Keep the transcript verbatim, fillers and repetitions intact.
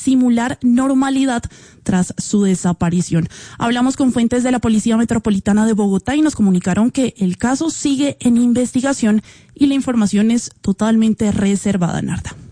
simular normalidad tras su desaparición. Hablamos con fuentes de la Policía Metropolitana de Bogotá y nos comunicaron que el caso sigue en investigación y la información es totalmente reservada, Narda.